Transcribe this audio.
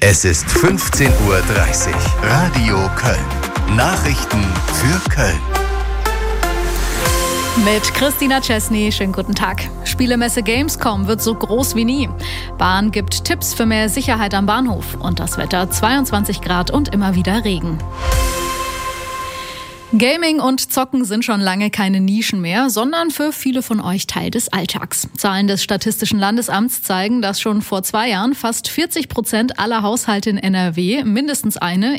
Es ist 15:30 Uhr. Radio Köln. Nachrichten für Köln. Mit Christina Chesney, schönen guten Tag. Spielemesse Gamescom wird so groß wie nie. Bahn gibt Tipps für mehr Sicherheit am Bahnhof. Und das Wetter 22 Grad und immer wieder Regen. Gaming und Zocken sind schon lange keine Nischen mehr, sondern für viele von euch Teil des Alltags. Zahlen des Statistischen Landesamts zeigen, dass schon vor 2 Jahren fast 40% aller Haushalte in NRW mindestens eine,